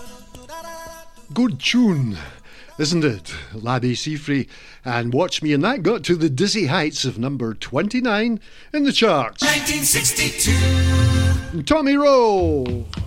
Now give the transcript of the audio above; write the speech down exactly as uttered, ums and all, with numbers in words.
Good tune, isn't it? Laddie Seafree and Watch Me, and that got to the dizzy heights of number twenty-nine in the charts. nineteen sixty-two. Tommy Rowe.